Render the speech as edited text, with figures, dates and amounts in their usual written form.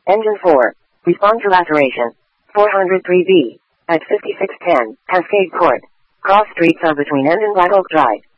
Engine 4. Respond to laceration. 403B. At 5610, Cascade Court. Cross streets are between end and Black Oak Drive.